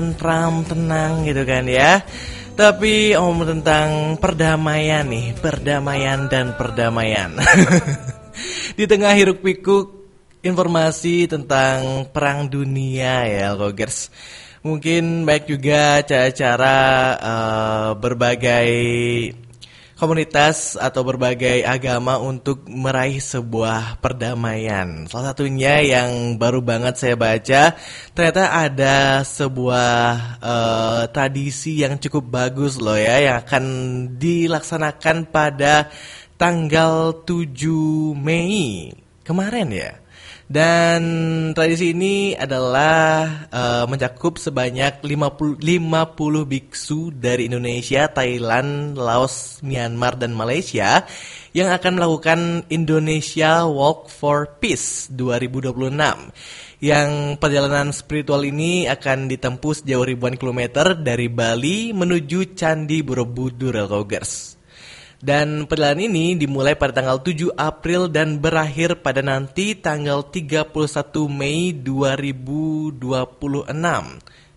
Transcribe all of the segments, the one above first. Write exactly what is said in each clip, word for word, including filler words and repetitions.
tentram, tenang gitu kan ya. Tapi om tentang perdamaian nih, perdamaian dan perdamaian. Di tengah hiruk pikuk informasi tentang perang dunia ya, Alkogers. Mungkin baik juga cara-cara uh, berbagai komunitas atau berbagai agama untuk meraih sebuah perdamaian. Salah satunya yang baru banget saya baca, ternyata ada sebuah uh, tradisi yang cukup bagus loh ya, yang akan dilaksanakan pada tanggal tujuh Mei kemarin ya. Dan tradisi ini adalah uh, mencakup sebanyak lima puluh, lima puluh biksu dari Indonesia, Thailand, Laos, Myanmar, dan Malaysia yang akan melakukan Indonesia Walk for Peace dua ribu dua puluh enam. Yang perjalanan spiritual ini akan ditempuh sejauh ribuan kilometer dari Bali menuju Candi Borobudur, Alkogers. Dan perjalanan ini dimulai pada tanggal tujuh April dan berakhir pada nanti tanggal tiga puluh satu Mei dua ribu dua puluh enam.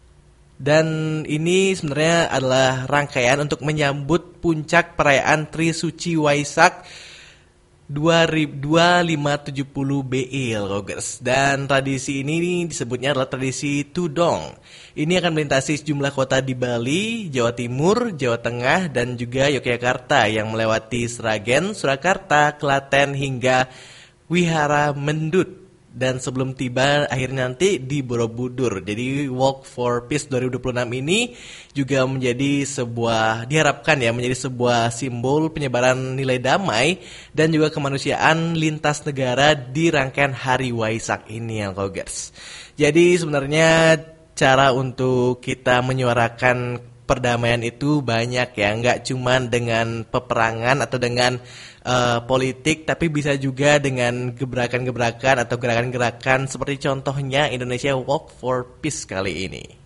Dan ini sebenarnya adalah rangkaian untuk menyambut puncak perayaan Trisuci Waisak dua ribu lima ratus tujuh puluh B I, Alkogers. Dan tradisi ini disebutnya adalah tradisi Tudong. Ini akan melintasi sejumlah kota di Bali, Jawa Timur, Jawa Tengah, dan juga Yogyakarta yang melewati Sragen, Surakarta, Klaten, hingga Wihara Mendut. Dan sebelum tiba akhirnya nanti di Borobudur. Jadi Walk for Peace dua ribu dua puluh enam ini juga menjadi sebuah, diharapkan ya, menjadi sebuah simbol penyebaran nilai damai dan juga kemanusiaan lintas negara di rangkaian Hari Waisak ini, Alkogers. Jadi sebenarnya cara untuk kita menyuarakan perdamaian itu banyak ya, nggak cuma dengan peperangan atau dengan uh, politik, tapi bisa juga dengan gebrakan-gebrakan atau gerakan-gerakan seperti contohnya Indonesia Walk for Peace kali ini.